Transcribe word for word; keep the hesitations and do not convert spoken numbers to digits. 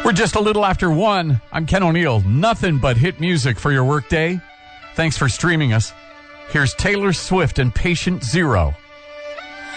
We're just a little after one. I'm Ken O'Neill. Nothing but hit music for your workday. Thanks for streaming us. Here's Taylor Swift and Patient Zero.